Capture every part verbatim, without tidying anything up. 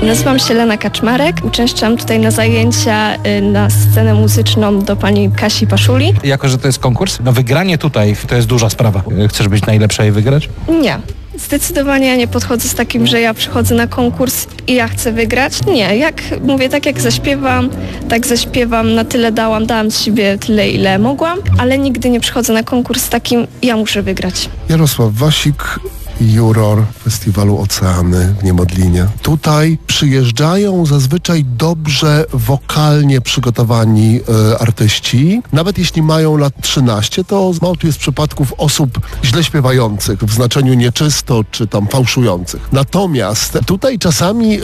Nazywam się Lena Kaczmarek. Uczęszczam tutaj na zajęcia y, na scenę muzyczną do pani Kasi Paszuli. Jako że to jest konkurs, no wygranie tutaj to jest duża sprawa. Chcesz być najlepsza i wygrać? Nie. Zdecydowanie ja nie podchodzę z takim, że ja przychodzę na konkurs i ja chcę wygrać. Nie, jak mówię, tak jak zaśpiewam, tak zaśpiewam, na tyle dałam, dałam z siebie tyle, ile mogłam, ale nigdy nie przychodzę na konkurs z takim, ja muszę wygrać. Jarosław Wasik, juror Festiwalu Oceany w Niemodlinie. Tutaj przyjeżdżają zazwyczaj dobrze wokalnie przygotowani e, artyści. Nawet jeśli mają lat trzynaście, to mało tu jest przypadków osób źle śpiewających, w znaczeniu nieczysto czy tam fałszujących. Natomiast tutaj czasami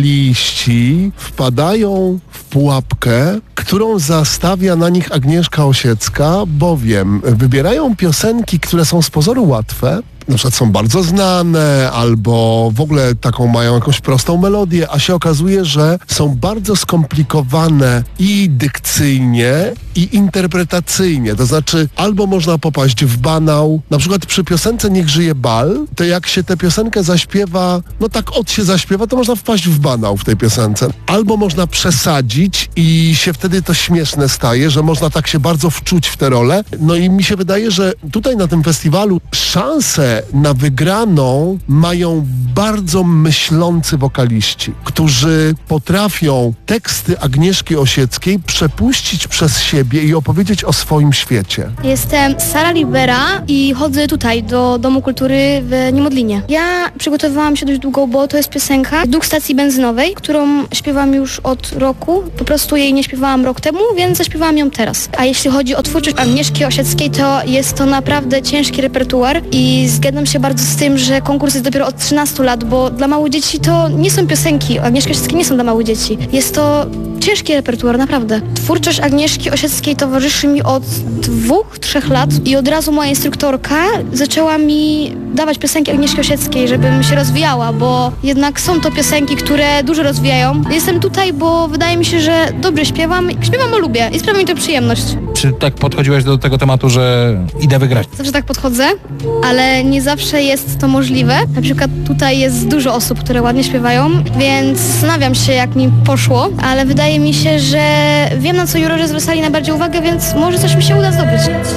wokaliści wpadają w pułapkę, którą zastawia na nich Agnieszka Osiecka, bowiem wybierają piosenki, które są z pozoru łatwe, na przykład są bardzo znane, albo w ogóle taką mają jakąś prostą melodię, a się okazuje, że są bardzo skomplikowane i dykcyjnie, i interpretacyjnie. To znaczy, albo można popaść w banał, na przykład przy piosence Niech żyje bal, to jak się tę piosenkę zaśpiewa, no tak od się zaśpiewa, to można wpaść w banał w tej piosence. Albo można przesadzić i się wtedy to śmieszne staje, że można tak się bardzo wczuć w tę rolę. No i mi się wydaje, że tutaj na tym festiwalu szanse na wygraną mają bardzo myślący wokaliści, którzy potrafią teksty Agnieszki Osieckiej przepuścić przez siebie i opowiedzieć o swoim świecie. Jestem Sara Libera i chodzę tutaj do Domu Kultury w Niemodlinie. Ja przygotowałam się dość długo, bo to jest piosenka Duch stacji benzynowej, którą śpiewam już od roku. Po prostu jej nie śpiewałam rok temu, więc zaśpiewałam ją teraz. A jeśli chodzi o twórczość Agnieszki Osieckiej, to jest to naprawdę ciężki repertuar i zgadzam się bardzo z tym, że konkurs jest dopiero od trzynastu lat, bo dla małych dzieci to nie są piosenki. Agnieszki Osieckiej nie są dla małych dzieci. Jest to ciężki repertuar, naprawdę. Twórczość Agnieszki Osieckiej towarzyszy mi od dwóch, trzech lat i od razu moja instruktorka zaczęła mi dawać piosenki Agnieszki Osieckiej, żebym się rozwijała, bo jednak są to piosenki, które dużo rozwijają. Jestem tutaj, bo wydaje mi się, że dobrze śpiewam. Śpiewam, bo lubię i sprawia mi to przyjemność. Czy tak podchodziłeś do tego tematu, że idę wygrać? Zawsze tak podchodzę, ale nie zawsze jest to możliwe. Na przykład tutaj jest dużo osób, które ładnie śpiewają, więc zastanawiam się, jak mi poszło, ale wydaje mi się, że wiem, na co jurorzy zwracali najbardziej uwagę, więc może coś mi się uda zdobyć.